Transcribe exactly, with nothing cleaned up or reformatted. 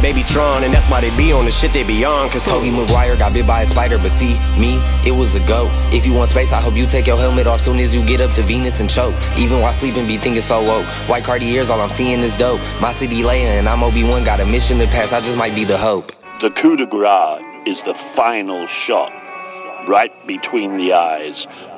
baby Tron, and that's why they be on the shit they be on. Cause Tobey Maguire got bit by a spider, but see, me, it was a goat. If you want space, I hope you take your helmet off soon as you get up to Venus and choke. Even while sleeping, be thinking so woke. White Cartiers, all I'm seeing is dope. My city Leia and I'm Obi-Wan, got a mission to pass, I just might be the hope. The coup de grace is the final shot, right between the eyes,